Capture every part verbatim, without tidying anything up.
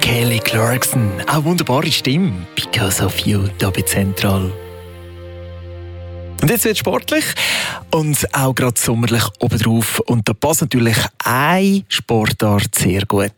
Kelly Clarkson. Auch wunderbare Stimme. Because of you, da bei Zentral. Und jetzt wird es sportlich und auch gerade sommerlich obendrauf. Und da passt natürlich eine Sportart sehr gut.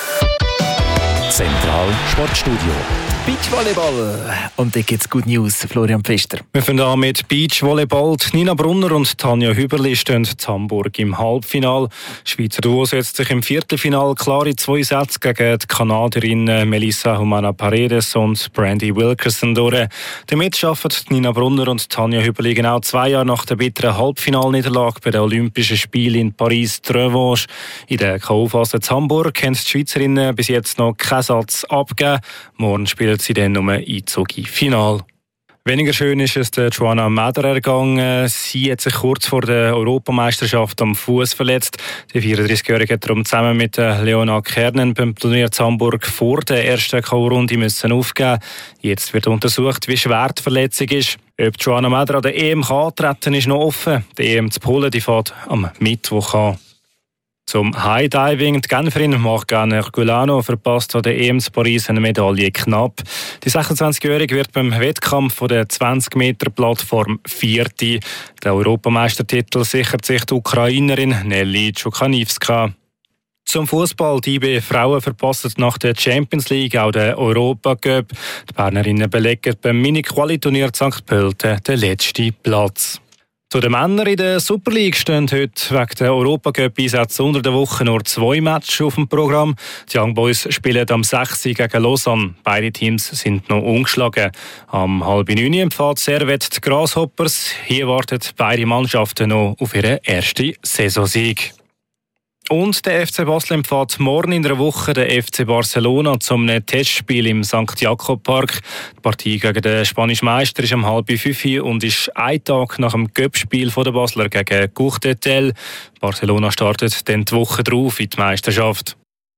Zentral Sportstudio. Beachvolleyball. Und da gibt es Good News, Florian Pfister. Wir fangen an mit Beachvolleyball. Nina Brunner und Tanja Hüberli stehen in Hamburg im Halbfinale. Das Schweizer Duo setzt sich im Viertelfinale klare zwei Sätze gegen die Kanaderinnen Melissa Humana Paredes und Brandy Wilkerson durch. Damit schaffen Nina Brunner und Tanja Hüberli genau zwei Jahre nach der bitteren Halbfinalniederlage bei den Olympischen Spielen in Paris die Revanche. In der K O-Phase in Hamburg haben die Schweizerinnen bis jetzt noch keinen Satz abgegeben. Morgen spielen sie dann um ein Einzug ins Finale. Weniger schön ist es der Joanna Meder ergangen. Sie hat sich kurz vor der Europameisterschaft am Fuß verletzt. Die vierunddreißigjährige hat darum zusammen mit Leona Kernen beim Turnier in Hamburg vor der ersten K O-Runde müssen aufgeben. Jetzt wird untersucht, wie schwer die Verletzung ist. Ob Joanna Meder an der E M kann antreten, ist noch offen. Die E M zu Polen, die fährt am Mittwoch an. Zum High-Diving. Die Genferin Morgane Herculano verpasst an der E M in Paris eine Medaille knapp. Die sechsundzwanzigjährige wird beim Wettkampf von der zwanzig Meter Plattform Vierte. Der Europameistertitel sichert sich die Ukrainerin Nelly Czukaniwska. Zum Fußball. Die I B Frauen verpassen nach der Champions League auch den Europacup. Die Bernerinnen belegen beim Mini-Quali-Turnier Sankt Pölten den letzten Platz. Zu den Männern in der Super League stehen heute wegen der Europacup-Einsätze unter der Woche nur zwei Matches auf dem Programm. Die Young Boys spielen am sechs gegen Lausanne. Beide Teams sind noch ungeschlagen. Am halb neun empfahrt Servet die Grasshoppers. Hier warten beide Mannschaften noch auf ihren ersten Saisonsieg. Und der F C Basel empfahrt morgen in der Woche den F C Barcelona zum Testspiel im Sankt Jakob Park. Die Partie gegen den spanischen Meister ist um halb fünf und ist ein Tag nach dem Cup-Spiel der Basler gegen Courtetel. Barcelona startet dann die Woche drauf in die Meisterschaft.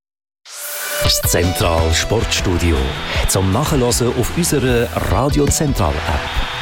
Das Zentral Sportstudio zum Nachhören auf unserer Radio Zentral App.